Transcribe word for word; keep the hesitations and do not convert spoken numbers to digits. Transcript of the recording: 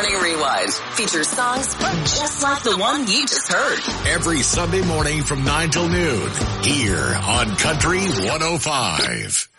Morning Rewind features songs just like the one you just heard. Every Sunday morning from nine till noon here on Country one oh five.